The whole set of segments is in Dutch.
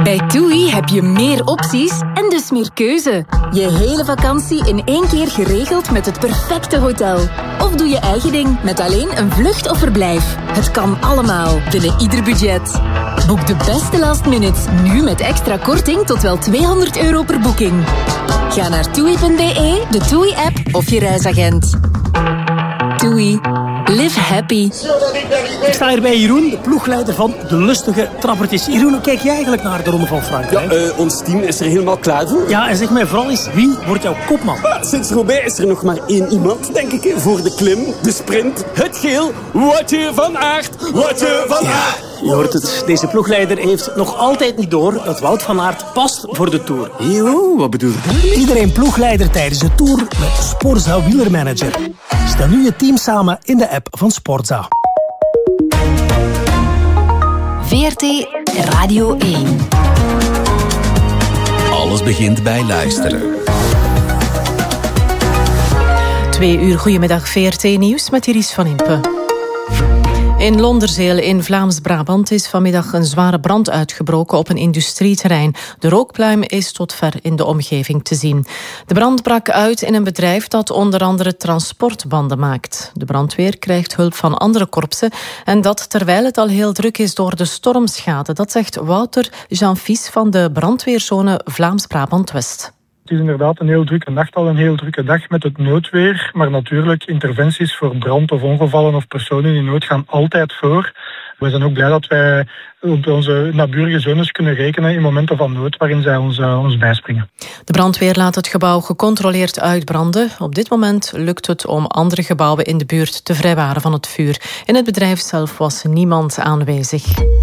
Bij TUI heb je meer opties en dus meer keuze. Je hele vakantie in 1 keer geregeld met het perfecte hotel. Of doe je eigen ding met alleen een vlucht of verblijf. Het kan allemaal, binnen ieder budget. Boek de beste last minutes, nu met extra korting tot wel €200 per boeking. Ga naar TUI.be, de TUI-app of je reisagent. TUI. Live happy. Ik sta hier bij Jeroen, de ploegleider van de lustige trappertjes. Jeroen, hoe kijk jij eigenlijk naar de Ronde van Frankrijk? Ja, ons team is er helemaal klaar voor. Ja, en zeg mij vooral eens, wie wordt jouw kopman? Sinds Roubaix is er nog maar 1 iemand, denk ik, voor de klim, de sprint, het geel. Woutje van Aert, Woutje van Aert. Je hoort het, deze ploegleider heeft nog altijd niet door dat Wout van Aert past voor de Tour. Jo, wat bedoel je daarmee? Iedereen ploegleider tijdens de Tour met Sporza Wielermanager. Stel nu je team samen in de app van Sporza. VRT Radio 1. Alles begint bij luisteren. 2 uur, goedemiddag, VRT Nieuws met Iris van Impe. In Londerzeel in Vlaams-Brabant is vanmiddag een zware brand uitgebroken op een industrieterrein. De rookpluim is tot ver in de omgeving te zien. De brand brak uit in een bedrijf dat onder andere transportbanden maakt. De brandweer krijgt hulp van andere korpsen en dat terwijl het al heel druk is door de stormschade. Dat zegt Wouter Jean-Fies van de brandweerzone Vlaams-Brabant-West. Het is inderdaad een heel drukke nacht, al een heel drukke dag met het noodweer. Maar natuurlijk, interventies voor brand of ongevallen of personen in nood gaan altijd voor. We zijn ook blij dat wij op onze naburige zones kunnen rekenen in momenten van nood waarin zij ons bijspringen. De brandweer laat het gebouw gecontroleerd uitbranden. Op dit moment lukt het om andere gebouwen in de buurt te vrijwaren van het vuur. In het bedrijf zelf was niemand aanwezig.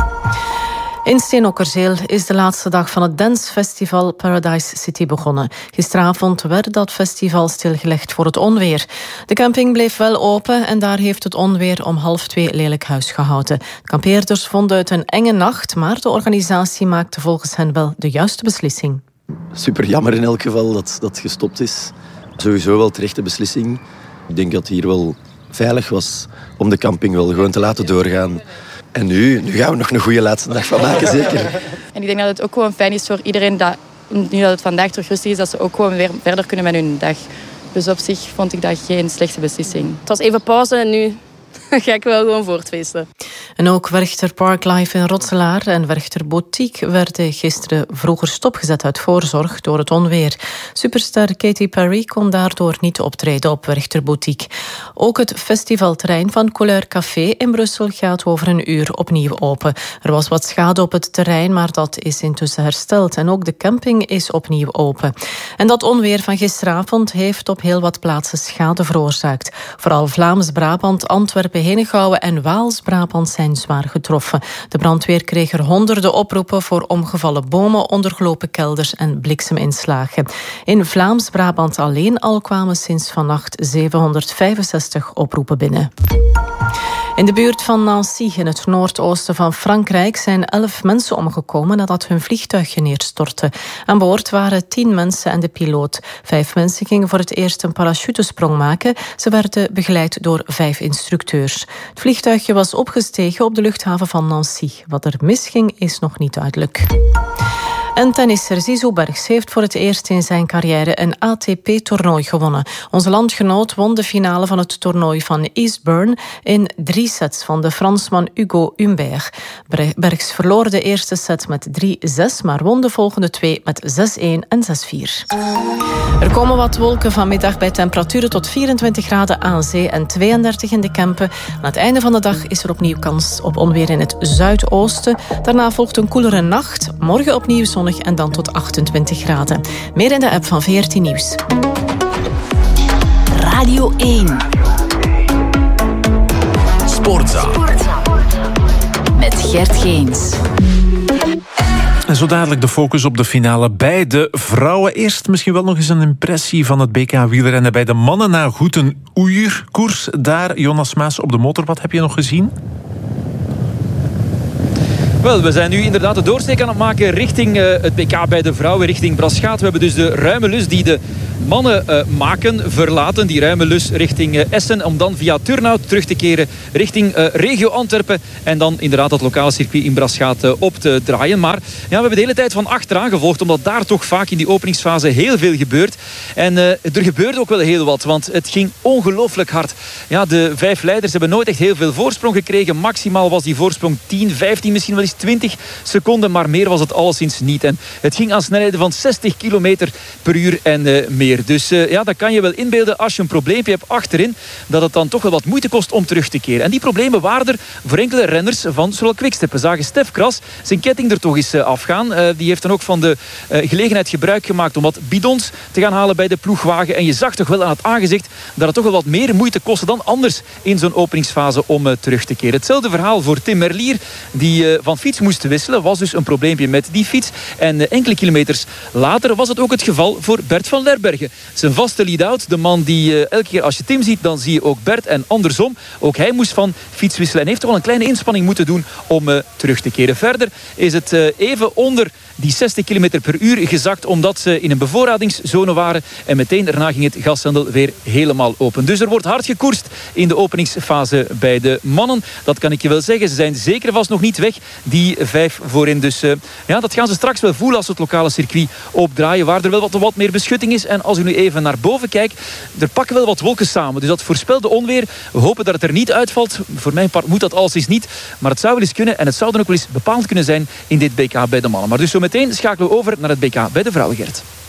In Steenokkerzeel is de laatste dag van het dancefestival Paradise City begonnen. Gisteravond werd dat festival stilgelegd voor het onweer. De camping bleef wel open en daar heeft het onweer om 1:30 lelijk huis gehouden. De kampeerders vonden het een enge nacht, maar de organisatie maakte volgens hen wel de juiste beslissing. Super jammer in elk geval dat dat gestopt is. Sowieso wel terechte beslissing. Ik denk dat het hier wel veilig was om de camping wel gewoon te laten doorgaan. En nu gaan we nog een goede laatste dag van maken, zeker. En ik denk dat het ook gewoon fijn is voor iedereen dat, nu dat het vandaag terug rustig is, dat ze ook gewoon weer verder kunnen met hun dag. Dus op zich vond ik dat geen slechte beslissing. Het was even pauze en nu ga ik wel gewoon voortfeesten. En ook Werchter Parklife in Rotselaar en Werchter Boutique werden gisteren vroeger stopgezet uit voorzorg door het onweer. Superster Katy Perry kon daardoor niet optreden op Werchter Boutique. Ook het festivalterrein van Couleur Café in Brussel gaat over een uur opnieuw open. Er was wat schade op het terrein, maar dat is intussen hersteld. En ook de camping is opnieuw open. En dat onweer van gisteravond heeft op heel wat plaatsen schade veroorzaakt. Vooral Vlaams-Brabant, Antwerpen, Henegouwen en Waals-Brabant zijn zwaar getroffen. De brandweer kreeg er honderden oproepen voor omgevallen bomen, ondergelopen kelders en blikseminslagen. In Vlaams-Brabant alleen al kwamen sinds vannacht 765 oproepen binnen. In de buurt van Nancy, in het noordoosten van Frankrijk, zijn 11 mensen omgekomen nadat hun vliegtuigje neerstortte. Aan boord waren 10 mensen en de piloot. 5 mensen gingen voor het eerst een parachutesprong maken. Ze werden begeleid door 5 instructeurs. Het vliegtuigje was opgestegen op de luchthaven van Nancy. Wat er misging is nog niet duidelijk. En tennisser Zizou Bergs heeft voor het eerst in zijn carrière een ATP-toernooi gewonnen. Onze landgenoot won de finale van het toernooi van Eastbourne in 3 sets van de Fransman Hugo Humbert. Bergs verloor de eerste set met 3-6, maar won de volgende 2 met 6-1 en 6-4. Er komen wat wolken vanmiddag bij temperaturen tot 24 graden aan zee en 32 in de Kempen. Aan het einde van de dag is er opnieuw kans op onweer in het zuidoosten. Daarna volgt een koelere nacht. Morgen opnieuw zonnig en dan tot 28 graden. Meer in de app van VRT Nieuws. Radio 1. Sportza. Met Gert Geens. En zo dadelijk de focus op de finale bij de vrouwen. Eerst misschien wel nog eens een impressie van het BK wielrennen bij de mannen na Goeten Oeurkoers. Daar, Jonas Maas op de motor. Wat heb je nog gezien? Wel, we zijn nu inderdaad de doorsteek aan het maken richting het BK bij de vrouwen, richting Braschaat. We hebben dus de Ruimelus die de Mannen verlaten die ruime lus richting Essen om dan via Turnhout terug te keren richting regio Antwerpen en dan inderdaad dat lokale circuit in Braschaat op te draaien. Maar ja, we hebben de hele tijd van achteraan gevolgd, omdat daar toch vaak in die openingsfase heel veel gebeurt. En er gebeurde ook wel heel wat, want het ging ongelooflijk hard. Ja, de 5 leiders hebben nooit echt heel veel voorsprong gekregen. Maximaal was die voorsprong 10, 15, misschien wel eens 20 seconden, maar meer was het alleszins niet. En het ging aan snelheden van 60 kilometer per uur en meer. Dus ja, dat kan je wel inbeelden als je een probleempje hebt achterin, dat het dan toch wel wat moeite kost om terug te keren. En die problemen waren er voor enkele renners van zowel Quickstep. We zagen Stef Kras zijn ketting er toch eens afgaan. Die heeft dan ook van de gelegenheid gebruik gemaakt om wat bidons te gaan halen bij de ploegwagen. En je zag toch wel aan het aangezicht dat het toch wel wat meer moeite kostte dan anders in zo'n openingsfase om terug te keren. Hetzelfde verhaal voor Tim Merlier, die van fiets moest wisselen. Was dus een probleempje met die fiets. En enkele kilometers later was het ook het geval voor Bert van Lerberghe. Zijn vaste lead-out, de man die elke keer als je Tim ziet, dan zie je ook Bert. En andersom, ook hij moest van fiets wisselen en heeft toch wel een kleine inspanning moeten doen om terug te keren. Verder is het even onder die 60 km per uur gezakt, omdat ze in een bevoorradingszone waren. En meteen daarna ging het gashendel weer helemaal open. Dus er wordt hard gekoerst in de openingsfase bij de mannen. Dat kan ik je wel zeggen. Ze zijn zeker vast nog niet weg, die 5 voorin. Dus ja, dat gaan ze straks wel voelen als ze het lokale circuit opdraaien, waar er wel wat meer beschutting is. En als u nu even naar boven kijkt, er pakken wel wat wolken samen. Dus dat voorspelde onweer. We hopen dat het er niet uitvalt. Voor mijn part moet dat alleszins niet. Maar het zou wel eens kunnen en het zou dan ook wel eens bepaald kunnen zijn in dit BK bij de mannen. Maar dus zo meteen schakelen we over naar het BK bij de vrouwen, Gert.